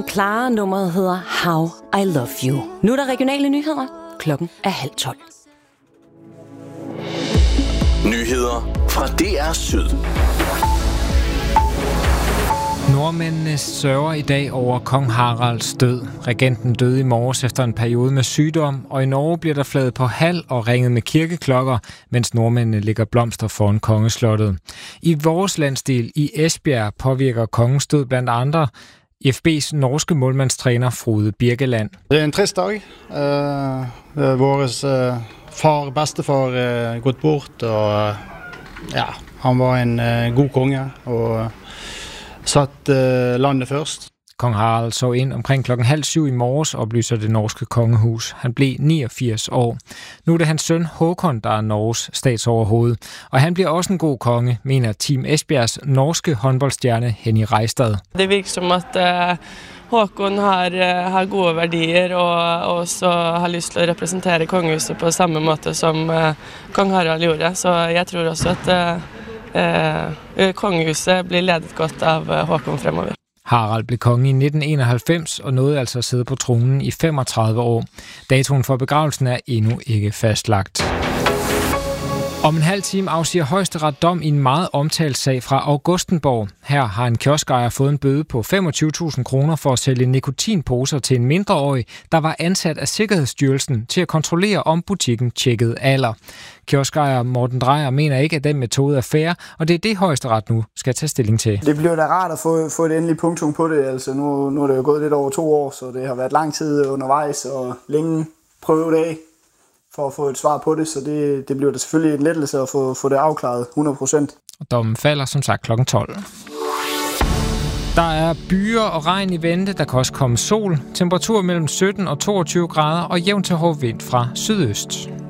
Klare nummeret hedder How I Love You. Nu er der regionale nyheder. Klokken er 11:30. Nyheder fra DR Syd. Nordmændene sørger i dag over kong Haralds død. Regenten døde i morges efter en periode med sygdom, og i Norge bliver der flaget på hal og ringet med kirkeklokker, mens nordmændene lægger blomster foran kongeslottet. I vores landsdel i Esbjerg påvirker kongens død blandt andre FB's norske målmandstræner Frode Birkeland. Det er en trist dag. Vores bedstefar gået bort, og han var en god konge og satt landet først. Kong Harald så ind omkring 6:30 i morges, oplyser det norske kongehus. Han blev 89 år. Nu er det hans søn Håkon, der er Norges statsoverhoved. Og han bliver også en god konge, mener Team Esbjergs norske håndboldstjerne Henny Reistad. Det virker som at Håkon har gode værdier og også har lyst til at repræsentere kongehuset på samme måde som kong Harald gjorde. Så jeg tror også at kongehuset bliver ledet godt af Håkon fremover. Harald blev konge i 1991 og nåede altså at sidde på tronen i 35 år. Datoen for begravelsen er endnu ikke fastlagt. Om en halv time afsiger Højesteret dom i en meget omtalt sag fra Augustenborg. Her har en kioskejer fået en bøde på 25.000 kroner for at sælge nikotinposer til en mindreårig, der var ansat af Sikkerhedsstyrelsen til at kontrollere, om butikken tjekkede alder. Kioskejer Morten Drejer mener ikke, at den metode er fair, og det er det Højesteret nu skal tage stilling til. Det bliver da rart at få et endeligt punktum på det. Altså nu er det jo gået lidt over 2 år, så det har været lang tid undervejs og længe prøvedag for at få et svar på det, så det bliver da selvfølgelig en lettelse at få det afklaret 100%. Og dommen falder som sagt kl. 12. Der er byer og regn i vente, der kan også komme sol. Temperatur mellem 17 og 22 grader og jævn til hård vind fra sydøst.